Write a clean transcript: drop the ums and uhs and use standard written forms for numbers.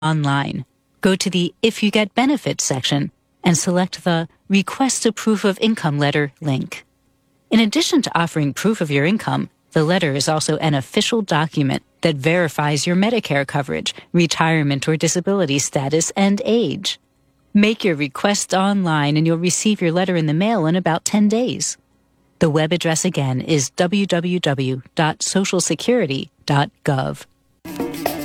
online. Go to the If You Get Benefits section and select the Request a Proof of Income letter link. In addition to offering proof of your income, the letter is also an official document that verifies your Medicare coverage, retirement or disability status, and age. Make your request online and you'll receive your letter in the mail in about 10 days. The web address again is www.socialsecurity.gov.